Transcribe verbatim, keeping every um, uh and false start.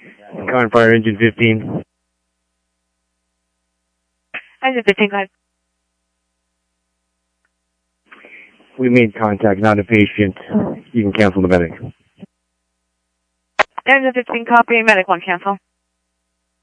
Con Fire Engine fifteen. Engine fifteen, go ahead. We made contact, not a patient. You can cancel the medic. Engine fifteen, copy, medic one, cancel.